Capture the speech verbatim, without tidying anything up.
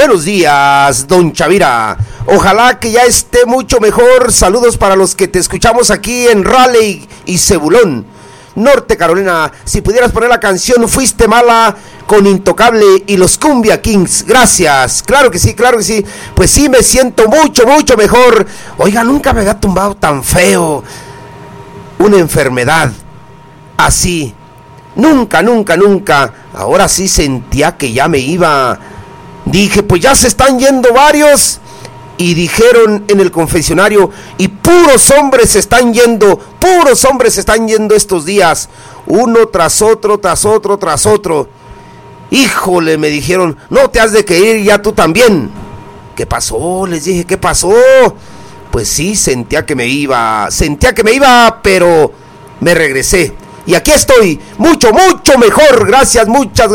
Buenos días, don Chavira. Ojalá que ya esté mucho mejor. Saludos para los que te escuchamos aquí en Raleigh y Zebulón, Norte Carolina. Si pudieras poner la canción Fuiste Mala con Intocable y los Cumbia Kings. Gracias. Claro que sí, claro que sí. Pues sí, me siento mucho, mucho mejor. Oiga, nunca me había tumbado tan feo una enfermedad así. Nunca, nunca, nunca. Ahora sí sentía que ya me iba. Dije, pues ya se están yendo varios. Y dijeron en el confesionario, y puros hombres se están yendo, puros hombres se están yendo estos días, uno tras otro, tras otro, tras otro. Híjole, me dijeron, no te has de que ir ya tú también. ¿Qué pasó? Les dije, ¿qué pasó? Pues sí, sentía que me iba, sentía que me iba, pero me regresé. Y aquí estoy, mucho, mucho mejor, gracias, muchas gracias.